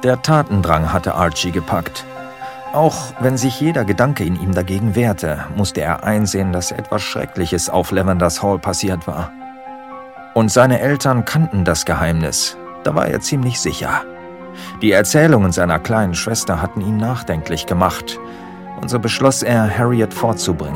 Der Tatendrang hatte Archie gepackt. Auch wenn sich jeder Gedanke in ihm dagegen wehrte, musste er einsehen, dass etwas Schreckliches auf Lavenders Hall passiert war. Und seine Eltern kannten das Geheimnis, da war er ziemlich sicher. Die Erzählungen seiner kleinen Schwester hatten ihn nachdenklich gemacht, und so beschloss er, Harriet vorzubringen.